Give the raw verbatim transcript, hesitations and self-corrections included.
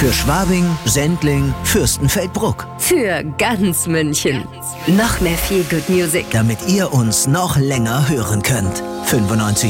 Für Schwabing, Sendling, Fürstenfeldbruck. Für ganz München. Noch mehr Feel Good Music. Damit ihr uns noch länger hören könnt. fünfundneunzig